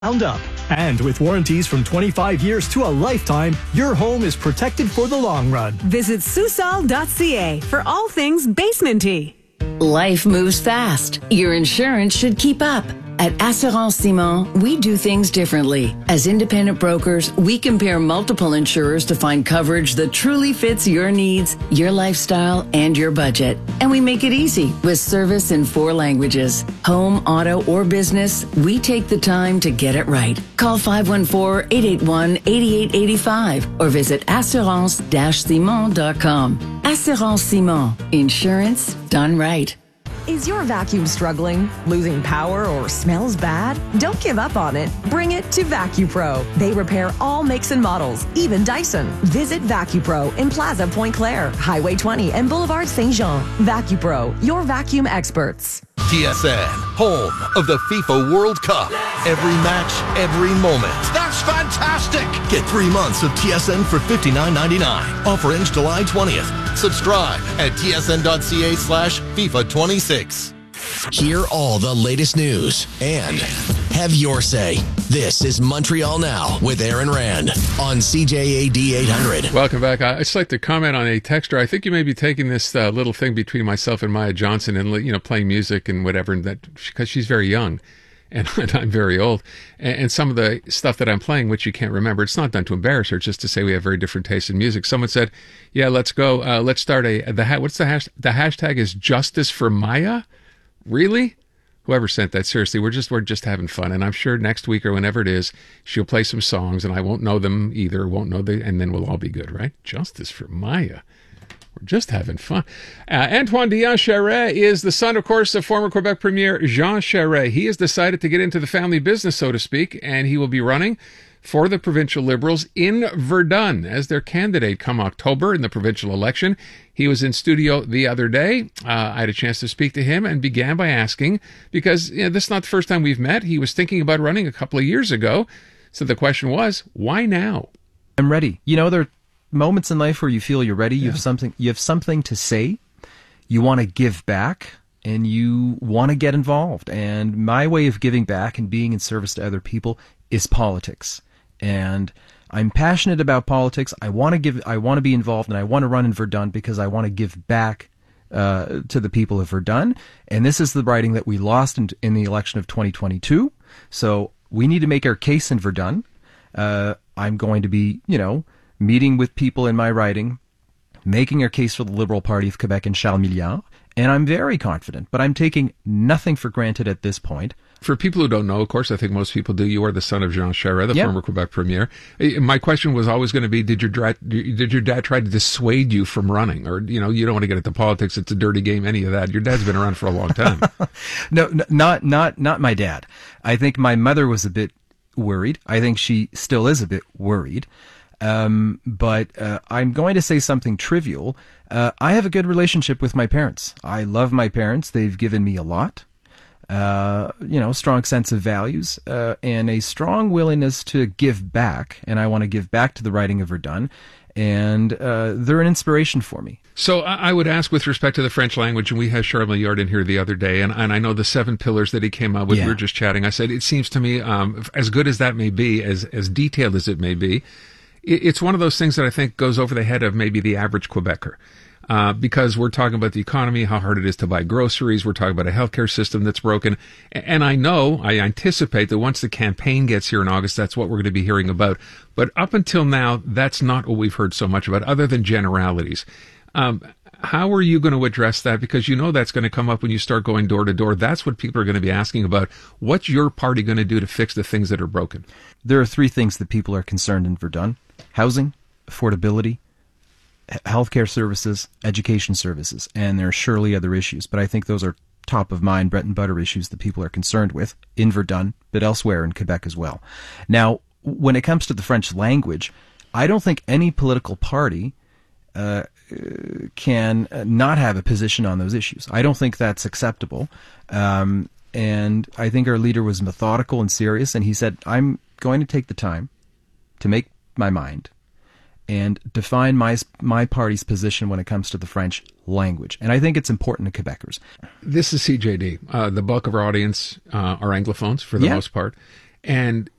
Up. And with warranties from 25 years to a lifetime, your home is protected for the long run. Visit susal.ca for all things basementy. Life moves fast. Your insurance should keep up. At Assurance Simon, we do things differently. As independent brokers, we compare multiple insurers to find coverage that truly fits your needs, your lifestyle, and your budget. And we make it easy with service in 4 languages. Home, auto, or business, we take the time to get it right. Call 514-881-8885 or visit assurance-simon.com. Assurance Simon. Insurance done right. Is your vacuum struggling, losing power, or smells bad? Don't give up on it. Bring it to VacuPro. They repair all makes and models, even Dyson. Visit VacuPro in Plaza Pointe-Claire, Highway 20, and Boulevard Saint-Jean. VacuPro, your vacuum experts. TSN, home of the FIFA World Cup. Every match, every moment. That's fantastic! Get 3 months of TSN for $59.99. Offer ends July 20th. Subscribe at tsn.ca/FIFA26. Hear all the latest news and have your say. This is Montreal Now with Aaron Rand on CJAD 800. Welcome back. I'd just like to comment on a texter. I think you may be taking this little thing between myself and Maya Johnson and, playing music and whatever, and that because she's very young. And I'm very old. And some of the stuff that I'm playing, which you can't remember, it's not done to embarrass her, it's just to say we have very different tastes in music. Someone said, yeah, let's go. Let's start what's the hashtag? The hashtag is Justice for Maya? Really? Whoever sent that, seriously, we're just having fun. And I'm sure next week or whenever it is, she'll play some songs and I won't know them either, and then we'll all be good, right? Justice for Maya. We're just having fun. Antoine Dion Charest is the son, of course, of former Quebec Premier Jean Charest. He has decided to get into the family business, so to speak, and he will be running for the provincial Liberals in Verdun as their candidate come October in the provincial election. He was in studio the other day. I had a chance to speak to him and began by asking, because this is not the first time we've met. He was thinking about running a couple of years ago. So the question was, why now? I'm ready. There are moments in life where you feel you're ready. You have something to say. You want to give back and you want to get involved. And my way of giving back and being in service to other people is politics. And I'm passionate about politics. I want to be involved, and I want to run in Verdun because I want to give back to the people of Verdun. And this is the riding that we lost in the election of 2022. So we need to make our case in Verdun. I'm going to be, meeting with people in my riding, making our case for the Liberal Party of Quebec and Charles Milliard, and I'm very confident, but I'm taking nothing for granted at this point. For people who don't know, of course, I think most people do, you are the son of Jean Charest, the former Quebec Premier. My question was always going to be, did your dad try to dissuade you from running? Or, you don't want to get into politics, it's a dirty game, any of that. Your dad's been around for a long time. No, not my dad. I think my mother was a bit worried. I think she still is a bit worried. But I'm going to say something trivial. I have a good relationship with my parents. I love my parents. They've given me a lot. Strong sense of values, and a strong willingness to give back. And I want to give back to the riding of Verdun. And they're an inspiration for me. So I would ask with respect to the French language, and we had Charles Milliard in here the other day, and I know the 7 pillars that he came up with, we were just chatting. I said, it seems to me, as good as that may be, as detailed as it may be, it's one of those things that I think goes over the head of maybe the average Quebecer. Because we're talking about the economy, how hard it is to buy groceries. We're talking about a healthcare system that's broken. And I anticipate that once the campaign gets here in August, that's what we're going to be hearing about. But up until now, that's not what we've heard so much about, other than generalities. How are you going to address that? Because that's going to come up when you start going door to door. That's what people are going to be asking about. What's your party going to do to fix the things that are broken? There are 3 things that people are concerned in Verdun: housing, affordability, healthcare services, education services, and there are surely other issues, but I think those are top of mind, bread and butter issues that people are concerned with in Verdun, but elsewhere in Quebec as well. Now, when it comes to the French language, I don't think any political party can not have a position on those issues. I don't think that's acceptable. And I think our leader was methodical and serious, and he said, I'm going to take the time to make my mind and define my party's position when it comes to the French language. And I think it's important to Quebecers. This is CJD. The bulk of our audience are Anglophones for the most part. And